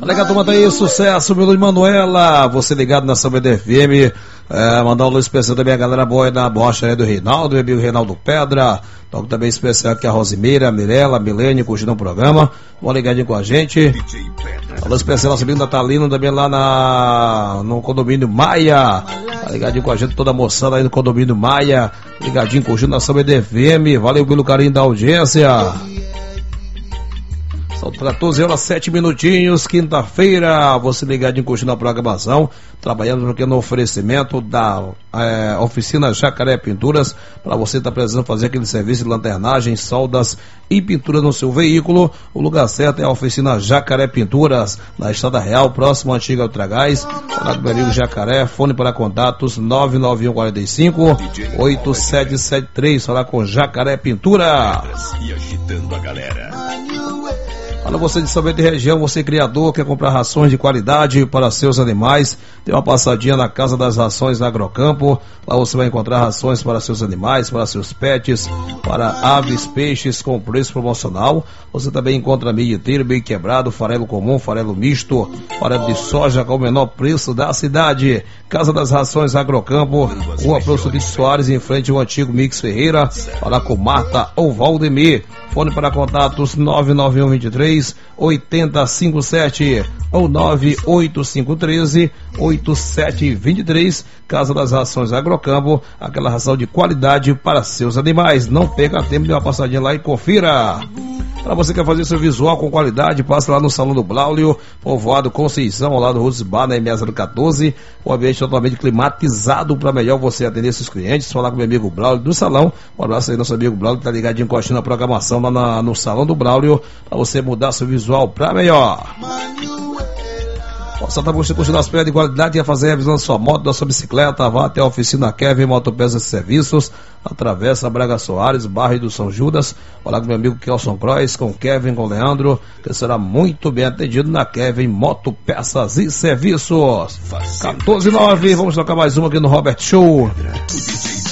Legal, turma, tá aí, sucesso, meu nome Manuela, você ligado na Samba FM, mandar um alô especial também a galera boa na bocha aí do Reinaldo, meu amigo Reinaldo Pedra, toco também especial aqui a Rosimeira, a Mirella, a Milene, curtindo o programa, vão ligadinho com a gente, alô especial nosso amigo Natalino também lá no condomínio Maia, tá ligadinho com a gente, toda a moçada aí no condomínio Maia, ligadinho, curtindo na Samba FM, valeu pelo carinho da audiência. São 14 horas 7 minutinhos, quinta-feira, você ligadinho curtindo a programação, trabalhando aqui no oferecimento da oficina Jacaré Pinturas, para você estar precisando fazer aquele serviço de lanternagem, soldas e pintura no seu veículo. O lugar certo é a oficina Jacaré Pinturas, na Estrada Real, próximo ao antigo Ultragás. Falar com o meu amigo Jacaré, fone para contatos 99145-8773, falar com Jacaré Pinturas. E agitando a galera. Olha, você de São Bento e região, você criador, quer comprar rações de qualidade para seus animais, tem uma passadinha na Casa das Rações Agrocampo. Lá você vai encontrar rações para seus animais, para seus pets, para aves, peixes com preço promocional. Você também encontra milho inteiro, meio quebrado, farelo comum, farelo misto, farelo de soja com o menor preço da cidade. Casa das Rações Agrocampo, Rua Professor Soares, em frente ao antigo Mix Ferreira. Fala com Marta ou Valdemir. Fone para contatos 99123-8057 ou 98513-8723. Casa das Rações Agrocampo, aquela ração de qualidade para seus animais. Não perca tempo, dê uma passadinha lá e confira. Para você que quer fazer seu visual com qualidade, passa lá no Salão do Braulio, Povoado Conceição, ao lado do Rose Bar, na M014, um ambiente totalmente climatizado para melhor você atender seus clientes. Falar com meu amigo Braulio do Salão. Um abraço aí, nosso amigo Braulio, que tá ligadinho curtindo a programação lá no Salão do Braulio, para você mudar seu visual para melhor. Só tá buscando continuar as peças de qualidade e fazer a revisão da sua moto, da sua bicicleta. Vá até a oficina Kevin Motopeças e Serviços, atravessa Braga Soares, bairro do São Judas. Falar com meu amigo Kelson Croix, com Kevin, com Leandro, que será muito bem atendido na Kevin Motopeças e Serviços. 14:09, vamos tocar mais uma aqui no Robert Show.